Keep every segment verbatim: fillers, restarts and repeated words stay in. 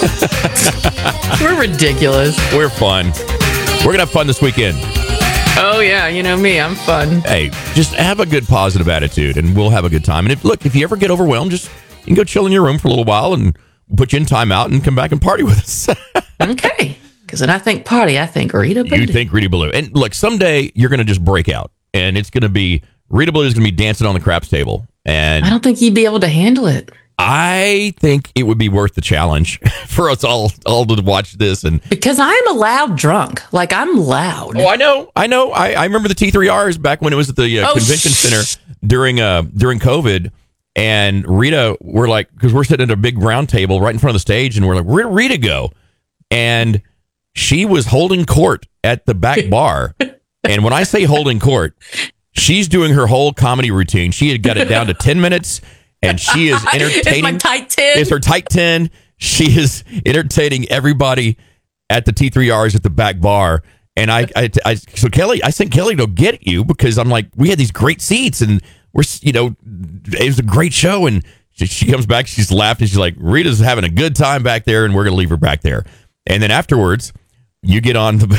We're ridiculous. We're fun. We're going to have fun this weekend. Oh, yeah. You know me. I'm fun. Hey, just have a good positive attitude, and we'll have a good time. And if look, if you ever get overwhelmed, just you can go chill in your room for a little while and put you in timeout and come back and party with us. Okay. Because when I think party, I think Rita Ballou. You think Rita Ballou. And look, someday you're going to just break out, and it's going to be Rita Ballou is going to be dancing on the craps table. And I don't think you'd be able to handle it. I think it would be worth the challenge for us all all to watch this. And because I'm a loud drunk. Like, I'm loud. Oh, I know. I know. I, I remember the T three R's back when it was at the uh, oh, convention sh- center during uh during COVID. And Rita, we're like, because we're sitting at a big round table right in front of the stage, and we're like, where'd Rita go? And she was holding court at the back bar. And when I say holding court, she's doing her whole comedy routine. She had got it down to ten minutes, and she is entertaining. It's my tight ten. It's her tight ten. She is entertaining everybody at the T three R's at the back bar. And I, I, I, so Kelly, I sent Kelly to go get you because I'm like, we had these great seats, and we're, you know, it was a great show. And she, she comes back, she's laughing, she's like, Rita's having a good time back there, and we're going to leave her back there. And then afterwards, you get on the,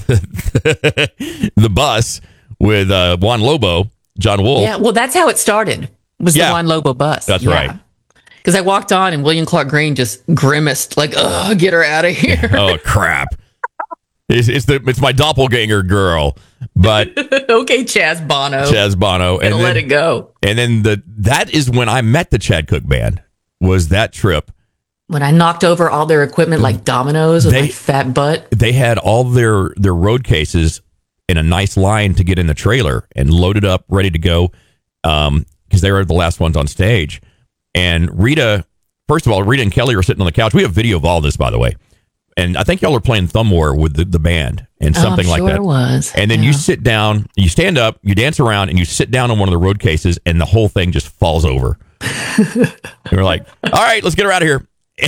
the bus with uh, Juan Lobo, John Wolfe. Yeah, well, that's how it started, was yeah, the Juan Lobo bus. That's yeah. right. Because I walked on, and William Clark Green just grimaced, like, oh, get her out of here. Oh, crap. It's, it's, the, it's my doppelganger girl. But okay, Chaz Bono. Chaz Bono. And let it go. And then the that is when I met the Chad Cook Band, was that trip. When I knocked over all their equipment like dominoes with they, my fat butt. They had all their, their road cases in a nice line to get in the trailer and loaded up, ready to go, um, because they were the last ones on stage. And Rita, first of all, Rita and Kelly are sitting on the couch. We have video of all this, by the way. And I think y'all are playing Thumb War with the, the band and something oh, I'm like sure that. It was. And then yeah. you sit down, you stand up, you dance around, and you sit down on one of the road cases, and the whole thing just falls over. And we're like, all right, let's get her out of here.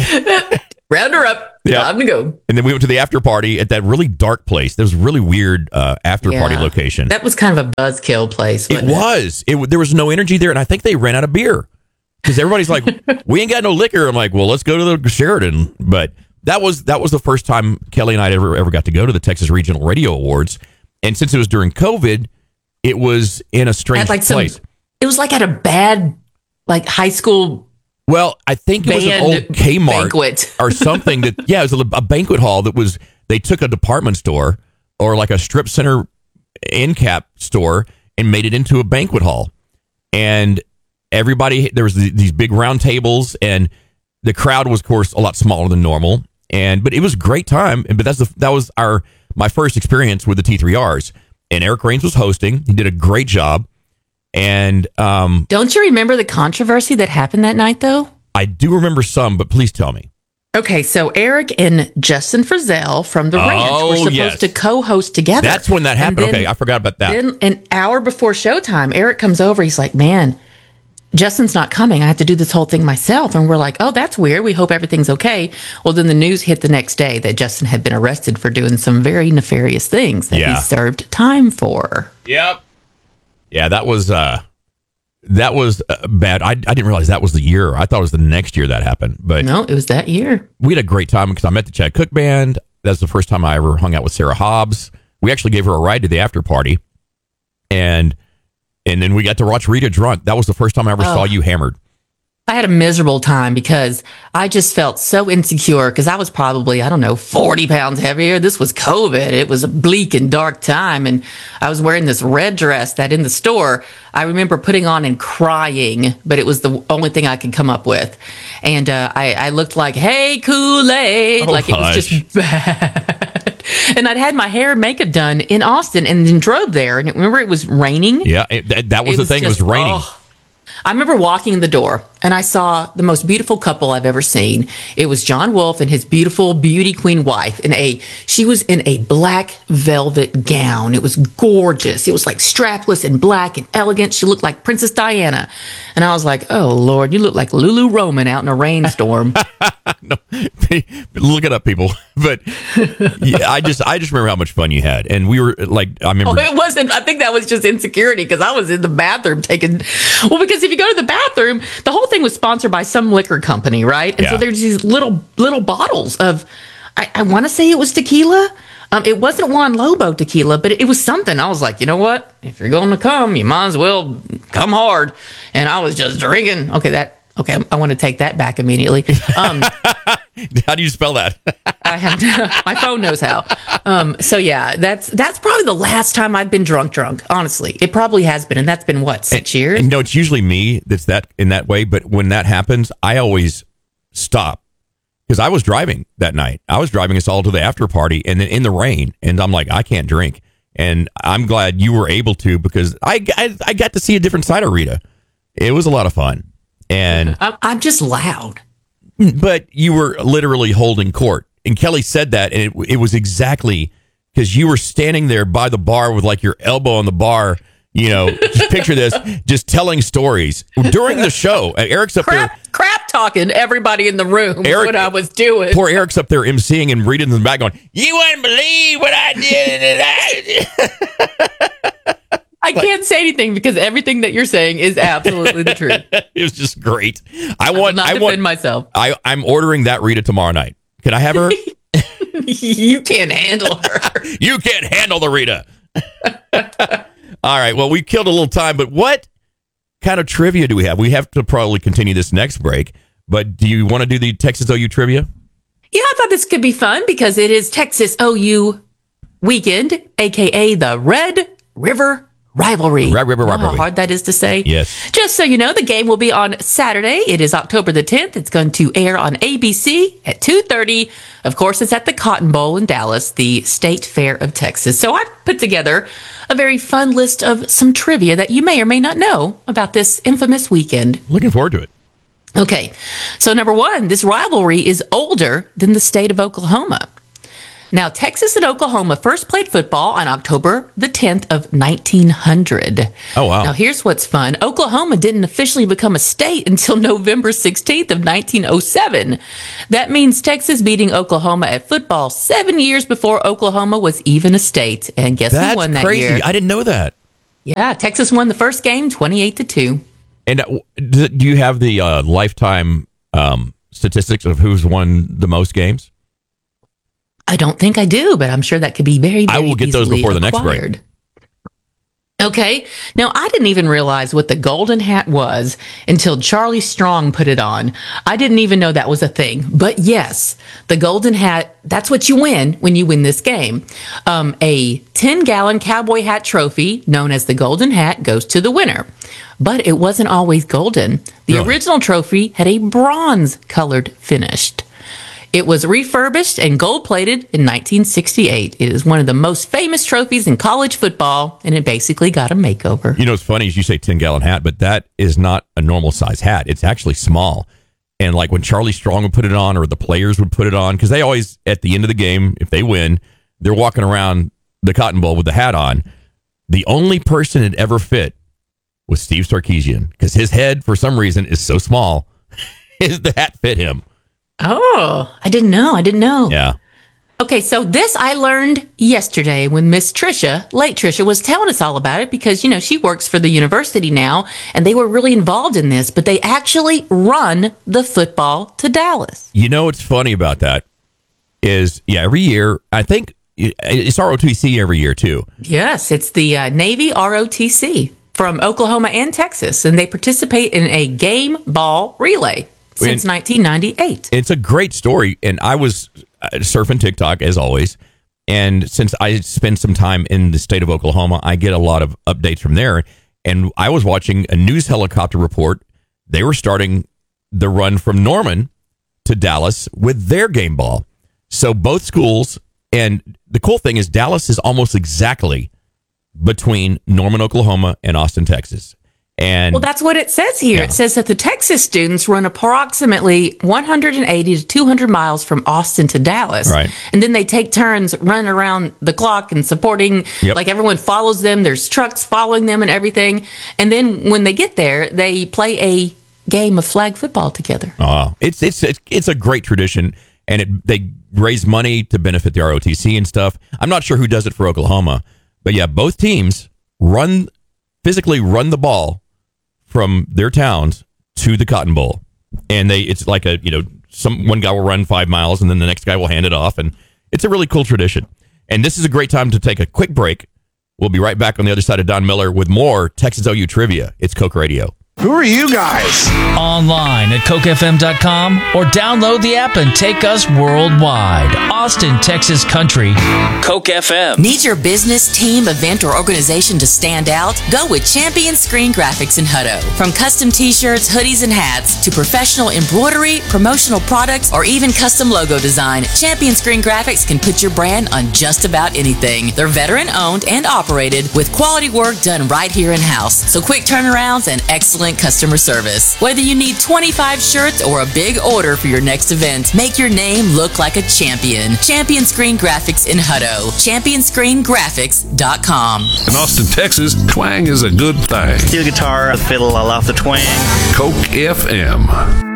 Round her up. Yeah. Time to go. And then we went to the after party at that really dark place. There was a really weird uh, after yeah. party location. That was kind of a buzzkill place. It was. It? it there was no energy there, and I think they ran out of beer because everybody's like, "We ain't got no liquor." I'm like, "Well, let's go to the Sheridan." But that was that was the first time Kelly and I ever ever got to go to the Texas Regional Radio Awards, and since it was during COVID, it was in a strange like place. Some, it was like at a bad, like high school. Well, I think it was an old Kmart banquet. or something that, yeah, it was a, a banquet hall that was, they took a department store or like a strip center end cap store and made it into a banquet hall. And everybody, there was the, these big round tables, and the crowd was, of course, a lot smaller than normal. And, but it was a great time. But that's the, that was our, my first experience with the T three R's. And Eric Rains was hosting. He did a great job. And um, don't you remember the controversy that happened that night, though? I do remember some, but please tell me. Okay, so Eric and Justin Frizzell from The Ranch oh, were supposed yes. to co-host together. That's when that happened. Then, okay, I forgot about that. Then an hour before showtime, Eric comes over. He's like, man, Justin's not coming. I have to do this whole thing myself. And we're like, oh, that's weird. We hope everything's okay. Well, then the news hit the next day that Justin had been arrested for doing some very nefarious things that yeah. he served time for. Yep. Yeah, that was uh, that was uh, bad. I, I didn't realize that was the year. I thought it was the next year that happened. But no, it was that year. We had a great time because I met the Chad Cook Band. That's the first time I ever hung out with Sarah Hobbs. We actually gave her a ride to the after party, and and then we got to watch Rita drunk. That was the first time I ever oh. saw you hammered. I had a miserable time because I just felt so insecure because I was probably, I don't know, forty pounds heavier. This was COVID. It was a bleak and dark time. And I was wearing this red dress that in the store, I remember putting on and crying, but it was the only thing I could come up with. And uh, I, I looked like, hey, Kool-Aid. Oh, like it was just bad. And I'd had my hair and makeup done in Austin and then drove there. And remember, it was raining. Yeah, it, that, that was it the was thing. Just, it was raining. Oh. I remember walking in the door and I saw the most beautiful couple I've ever seen. It was John Wolfe and his beautiful beauty queen wife in a, she was in a black velvet gown. It was gorgeous. It was like strapless and black and elegant. She looked like Princess Diana. And I was like, oh Lord, you look like Lulu Roman out in a rainstorm. No, look it up, people. But yeah, I just, I just remember how much fun you had. And we were like, I remember. Oh, it wasn't, I think that was just insecurity because I was in the bathroom taking, well, because if you go to the bathroom, the whole thing thing was sponsored by some liquor company, right? And Yeah. so there's these little little bottles of, I, I want to say it was tequila. Um, it wasn't Juan Lobo tequila, but it was something. I was like, you know what? If you're going to come, you might as well come hard. And I was just drinking. Okay, that. Okay, I want to take that back immediately. Um, How do you spell that? I have to, my phone knows how. Um, so yeah, that's that's probably the last time I've been drunk. Drunk, honestly, it probably has been, and that's been what six years. And no, it's usually me that's that in that way. But when that happens, I always stop because I was driving that night. I was driving us all to the after party, and then in the rain, and I'm like, I can't drink. And I'm glad you were able to because I I, I got to see a different side of Rita. It was a lot of fun, and I'm, I'm just loud. but you were literally holding court. And Kelly said that, and it, it was exactly because you were standing there by the bar with like your elbow on the bar. You know, just picture this, just telling stories during the show. Uh, Eric's up Crap, there. crap talking everybody in the room. Eric- what I was doing. Poor Eric's up there emceeing and reading in the back going, you wouldn't believe what I did. I can't say anything because everything that you're saying is absolutely the truth. It was just great. I I will want, not I defend want, myself. I, I'm ordering that Rita tomorrow night. Can I have her? You can't handle her. You can't handle the Rita. All right. Well, we killed a little time, but what kind of trivia do we have? We have to probably continue this next break, but do you want to do the Texas O U trivia? Yeah, I thought this could be fun because it is Texas O U weekend, aka the Red River Rivalry. Red River Know Rivalry. How hard that is to say. Yes. Just so you know, the game will be on Saturday. It is October the tenth. It's going to air on A B C at two thirty. Of course, it's at the Cotton Bowl in Dallas, the State Fair of Texas. So I put together a very fun list of some trivia that you may or may not know about this infamous weekend. Looking forward to it. Okay, so number one, this rivalry is older than the state of Oklahoma. Now, Texas and Oklahoma first played football on October the tenth of nineteen hundred. Oh, wow. Now, here's what's fun. Oklahoma didn't officially become a state until November sixteenth of nineteen oh seven. That means Texas beating Oklahoma at football seven years before Oklahoma was even a state. And guess That's who won that crazy. year? I didn't know that. Yeah, Texas won the first game twenty-eight to two. And uh, do do you have the uh, lifetime um, statistics of who's won the most games? I don't think I do, but I'm sure that could be very, very I will get those easily before the next break. acquired. Okay. Now, I didn't even realize what the golden hat was until Charlie Strong put it on. I didn't even know that was a thing. But yes, the golden hat, that's what you win when you win this game. Um, a ten-gallon cowboy hat trophy known as the golden hat goes to the winner. But it wasn't always golden. The Really? original trophy had a bronze-colored finish. It was refurbished and gold-plated in nineteen sixty-eight. It is one of the most famous trophies in college football, and it basically got a makeover. You know, what's funny is you say ten-gallon hat, but that is not a normal size hat. It's actually small. And like when Charlie Strong would put it on or the players would put it on, because they always, at the end of the game, if they win, they're walking around the Cotton Bowl with the hat on. The only person it ever fit was Steve Sarkisian, because his head, for some reason, is so small, his, the hat fit him. Oh, I didn't know. I didn't know. Yeah. Okay, so this I learned yesterday when Miss Trisha, late Trisha, was telling us all about it because, you know, she works for the university now and they were really involved in this, but they actually run the football to Dallas. You know what's funny about that is, yeah, every year, I think it's R O T C every year, too. Yes, it's the uh, Navy R O T C from Oklahoma and Texas, and they participate in a game ball relay since And- nineteen ninety-eight. It's a great story. And I was uh, surfing TikTok, as always. And since I spend some time in the state of Oklahoma, I get a lot of updates from there. And I was watching a news helicopter report. They were starting the run from Norman to Dallas with their game ball. So both schools, and the cool thing is Dallas is almost exactly between Norman, Oklahoma and Austin, Texas. And Well, that's what it says here. Yeah. It says that the Texas students run approximately one hundred eighty to two hundred miles from Austin to Dallas. Right. And then they take turns running around the clock and supporting, Yep. like everyone follows them. There's trucks following them and everything. And then when they get there, they play a game of flag football together. Oh, it's it's it's it's a great tradition, and it they raise money to benefit the R O T C and stuff. I'm not sure who does it for Oklahoma, but yeah, both teams run physically run the ball from their towns to the Cotton Bowl. And they it's like a, you know, some one guy will run five miles and then the next guy will hand it off. And it's a really cool tradition. And this is a great time to take a quick break. We'll be right back on the other side of Don Miller with more Texas O U trivia. It's Coke Radio. Who are you guys? Online at coke f m dot com or download the app and take us worldwide. Austin, Texas Country. Coke F M. Need your business, team, event, or organization to stand out? Go with Champion Screen Graphics in Hutto. From custom t-shirts, hoodies, and hats to professional embroidery, promotional products, or even custom logo design, Champion Screen Graphics can put your brand on just about anything. They're veteran-owned and operated with quality work done right here in-house. So quick turnarounds and excellent customer service. Whether you need twenty-five shirts or a big order for your next event, make your name look like a champion. Champion Screen Graphics in Hutto. champion screen graphics dot com. In Austin, Texas, twang is a good thing. Steel guitar, the fiddle, I love the twang. Coke F M.